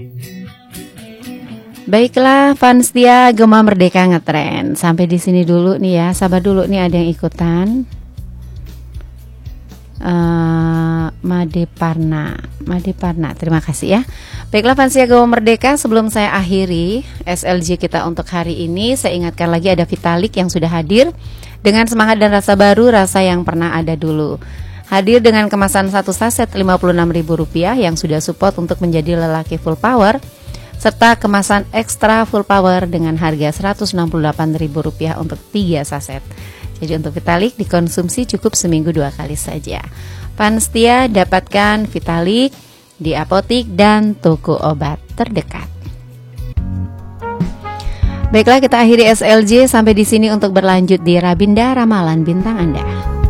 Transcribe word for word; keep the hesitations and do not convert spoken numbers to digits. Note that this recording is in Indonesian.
Baiklah, fans dia Gema Merdeka Ngetren. Sampai di sini dulu nih ya. Sabar dulu nih, ada yang ikutan. Uh, Made Parna, Made Parna, terima kasih ya. Baiklah fans dia Gema Merdeka, sebelum saya akhiri S L J kita untuk hari ini, saya ingatkan lagi ada Vitalik yang sudah hadir dengan semangat dan rasa baru, rasa yang pernah ada dulu. Hadir dengan kemasan satu saset lima puluh enam ribu rupiah yang sudah support untuk menjadi lelaki full power, serta kemasan ekstra full power dengan harga seratus enam puluh delapan ribu rupiah untuk tiga saset. Jadi untuk Vitalik dikonsumsi cukup seminggu dua kali saja. Fans setia dapatkan Vitalik di apotik dan toko obat terdekat. Baiklah, kita akhiri S L J sampai di sini untuk berlanjut di Rabinda Ramalan Bintang Anda.